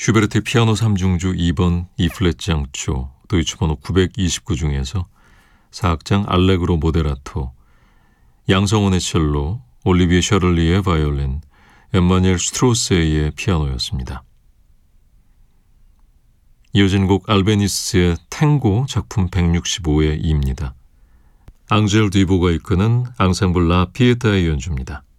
슈베르트의 피아노 3중주 2번 E플랫 장조 도이치 번호 929 중에서 4악장 알레그로 모데라토, 양성원의 첼로, 올리비에 셔를리의 바이올린, 엠마니엘 스트로스의 피아노였습니다. 이어진 곡 알베니스의 탱고 작품 165의 2입니다. 앙젤 디보가 이끄는 앙상블 라 피에타의 연주입니다.